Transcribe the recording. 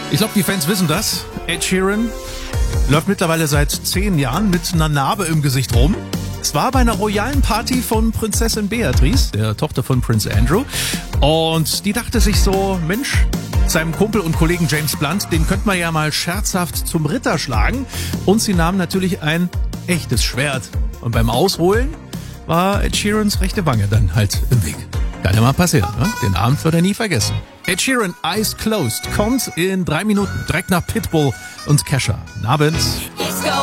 Ich glaube, die Fans wissen das. Ed Sheeran läuft mittlerweile seit 10 Jahren mit einer Narbe im Gesicht rum. Es war bei einer royalen Party von Prinzessin Beatrice, der Tochter von Prince Andrew. Und die dachte sich so, Mensch, seinem Kumpel und Kollegen James Blunt, den könnte man ja mal scherzhaft zum Ritter schlagen. Und sie nahmen natürlich ein echtes Schwert. Und beim Ausholen war Ed Sheerans rechte Wange dann halt im Weg. Kann ja mal passieren, ne? Den Abend wird er nie vergessen. Ed Sheeran, Eyes Closed, kommt in 3 Minuten direkt nach Pitbull und Kesha. Guten Abend.